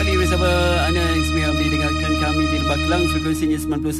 kembali bersama anda Ismail Hamdi. Dengarkan kami di Lebah Kelang, frekuensinya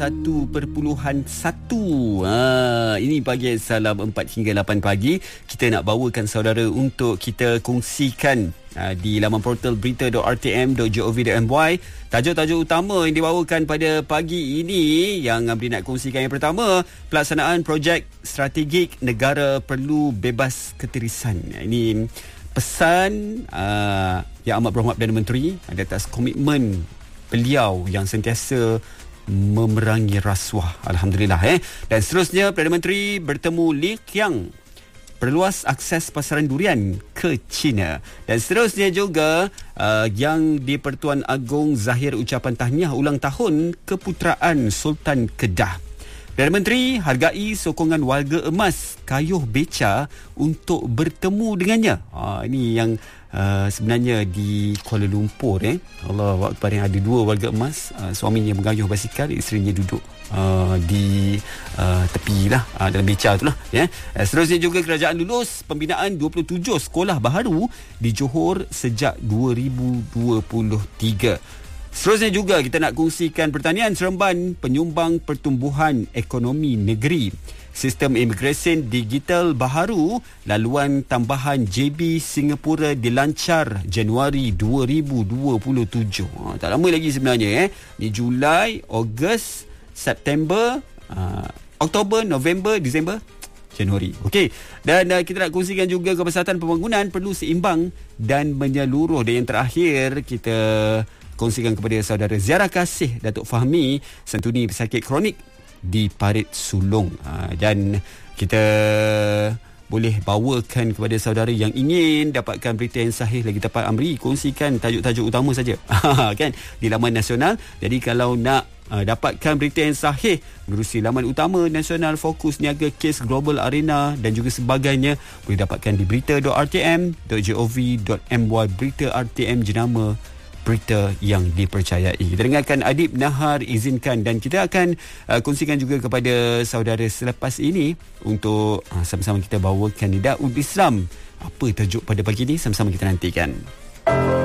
91.1. Ini pagi salam 4 hingga 8 pagi. Kita nak bawakan saudara untuk kita kongsikan di laman portal berita.rtm.gov.my tajuk-tajuk utama yang dibawakan pada pagi ini. Yang Amri nak kongsikan yang pertama, pelaksanaan projek strategik negara perlu bebas ketirisan. Ini pesan Yang Amat Berhormat Perdana Menteri di atas komitmen beliau yang sentiasa memerangi rasuah. Alhamdulillah. Dan seterusnya, Perdana Menteri bertemu Li Qiang, perluas akses pasaran durian ke China. Dan seterusnya juga yang di Pertuan Agong zahir ucapan tahniah ulang tahun keputeraan Sultan Kedah. Perdana Menteri hargai sokongan warga emas Kayuh Beca untuk bertemu dengannya. Ini yang sebenarnya di Kuala Lumpur. Allah Akbar, yang ada dua warga emas. Suaminya mengayuh basikal, isterinya duduk di tepi lah, dalam beca tu lah. Seterusnya juga, kerajaan lulus pembinaan 27 sekolah baharu di Johor sejak 2023. Seterusnya juga kita nak kongsikan pertanian Seremban penyumbang pertumbuhan ekonomi negeri. Sistem imigresen digital baharu laluan tambahan JB Singapura dilancar Januari 2027. Tak lama lagi sebenarnya. Di Julai, Ogos, September, Oktober, November, Disember, Januari. Okey. Dan kita nak kongsikan juga kebesaratan pembangunan perlu seimbang dan menyeluruh. Dan yang terakhir, kita kongsikan kepada saudara ziarah kasih Datuk Fahmi, santuni pesakit kronik di Parit Sulong. Dan kita boleh bawakan kepada saudara yang ingin dapatkan berita yang sahih. Lagi tepat, Amri kongsikan tajuk-tajuk utama saja kan, di laman nasional. Jadi kalau nak dapatkan berita yang sahih menerusi laman utama nasional, fokus niaga kes global arena dan juga sebagainya, boleh dapatkan di berita.rtm.gov.my. Berita RTM, jenama berita yang dipercayai. Kita dengarkan Adib Nahar Izinkan, dan kita akan kongsikan juga kepada saudara selepas ini untuk sama-sama kita bawakan Nidaul Islam. Apa tajuk pada pagi ini, sama-sama kita nantikan.